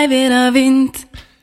Wieder Wind.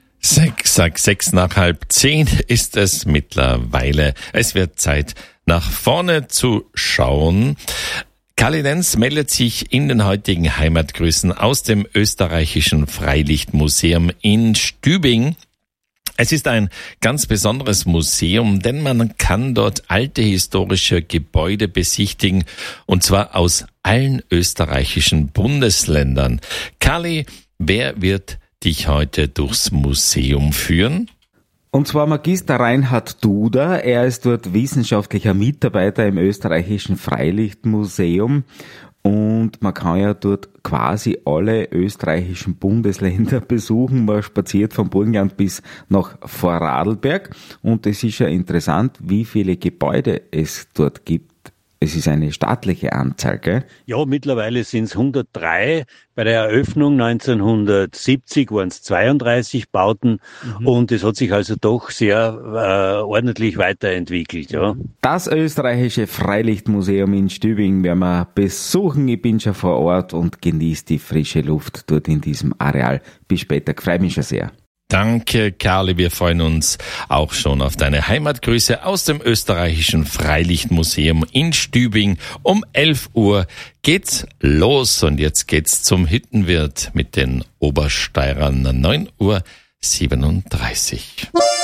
6:06 ist es mittlerweile. Es wird Zeit, nach vorne zu schauen. Karli Denz meldet sich in den heutigen Heimatgrüßen aus dem österreichischen Freilichtmuseum in Stübing. Es ist ein ganz besonderes Museum, denn man kann dort alte historische Gebäude besichtigen, und zwar aus allen österreichischen Bundesländern. Karli, wer wird dich heute durchs Museum führen? Und zwar Magister Reinhard Duda. Er ist dort wissenschaftlicher Mitarbeiter im österreichischen Freilichtmuseum. Und man kann ja dort quasi alle österreichischen Bundesländer besuchen. Man spaziert vom Burgenland bis nach Vorarlberg. Und es ist ja interessant, wie viele Gebäude es dort gibt. Es ist eine staatliche Anzahl, gell? Ja, mittlerweile sind es 103. Bei der Eröffnung 1970 waren es 32 Bauten. Und es hat sich also doch sehr ordentlich weiterentwickelt. Ja. Das österreichische Freilichtmuseum in Stübing werden wir besuchen. Ich bin schon vor Ort und genieße die frische Luft dort in diesem Areal. Bis später, ich freue mich schon sehr. Danke, Karli. Wir freuen uns auch schon auf deine Heimatgrüße aus dem österreichischen Freilichtmuseum in Stübing. Um 11 Uhr geht's los und jetzt geht's zum Hüttenwirt mit den Obersteirern. 9:37 Uhr.